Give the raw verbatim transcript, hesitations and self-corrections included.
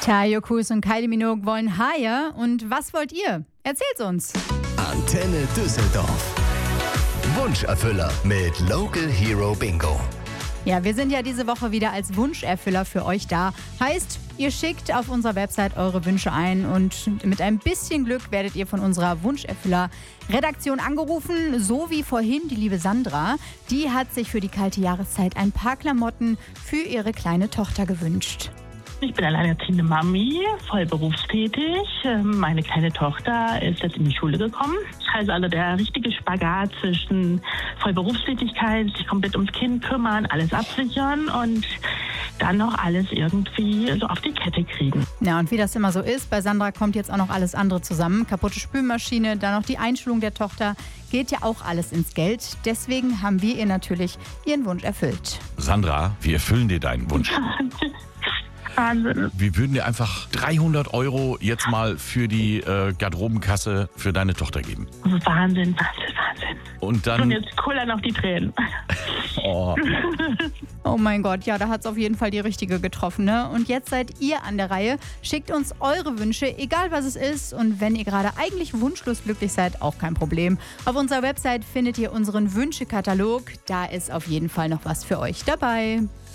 Tayo Cruz und Kylie Minogue wollen Higher. Und was wollt ihr? Erzählt's uns. Antenne Düsseldorf. Wunscherfüller mit Local Hero Bingo. Ja, wir sind ja diese Woche wieder als Wunscherfüller für euch da. Heißt, ihr schickt auf unserer Website eure Wünsche ein und mit ein bisschen Glück werdet ihr von unserer Wunscherfüller-Redaktion angerufen. So wie vorhin die liebe Sandra. Die hat sich für die kalte Jahreszeit ein paar Klamotten für ihre kleine Tochter gewünscht. Ich bin alleinerziehende Mami, voll berufstätig. Meine kleine Tochter ist jetzt in die Schule gekommen. Also, also der richtige Spagat zwischen voll Berufstätigkeit, sich komplett ums Kind kümmern, alles absichern und dann noch alles irgendwie so auf die Kette kriegen. Ja, und wie das immer so ist, bei Sandra kommt jetzt auch noch alles andere zusammen. Kaputte Spülmaschine, dann noch die Einschulung der Tochter. Geht ja auch alles ins Geld. Deswegen haben wir ihr natürlich ihren Wunsch erfüllt. Sandra, wir erfüllen dir deinen Wunsch. Wahnsinn. Wir würden dir einfach dreihundert Euro jetzt mal für die äh, Garderobenkasse für deine Tochter geben. Wahnsinn, Wahnsinn, Wahnsinn. Und dann... Und jetzt kullern noch die Tränen. Oh. Oh mein Gott, ja, da hat es auf jeden Fall die richtige getroffen, ne? Und jetzt seid ihr an der Reihe. Schickt uns eure Wünsche, egal was es ist. Und wenn ihr gerade eigentlich wunschlos glücklich seid, auch kein Problem. Auf unserer Website findet ihr unseren Wünschekatalog. Da ist auf jeden Fall noch was für euch dabei.